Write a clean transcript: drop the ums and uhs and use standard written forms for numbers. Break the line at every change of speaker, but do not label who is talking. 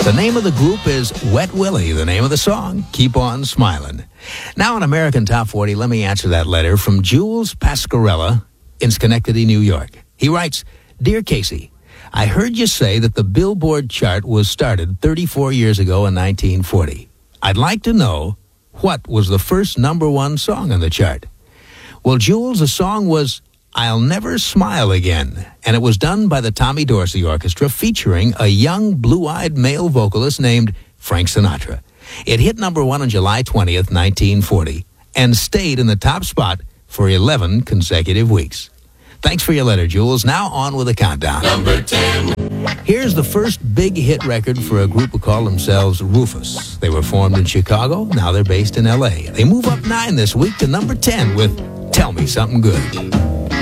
The name of the group is Wet Willie. The name of the song, Keep On Smiling. Now on American Top 40, let me answer that letter from Jules Pascarella in Schenectady, New York. He writes, Dear Casey, I heard you say that the Billboard chart was started 34 years ago in 1940. I'd like to know what was the first number one song on the chart. Well, Jules, the song was I'll Never Smile Again, and it was done by the Tommy Dorsey Orchestra featuring a young blue-eyed male vocalist named Frank Sinatra. It hit number one on July 20th, 1940, and stayed in the top spot for 11 consecutive weeks. Thanks for your letter, Jules. Now on with the countdown.
Number 10.
Here's the first big hit record for a group who call themselves Rufus. They were formed in Chicago. Now they're based in L.A. They move up 9 this week to number 10 with Tell Me Something Good.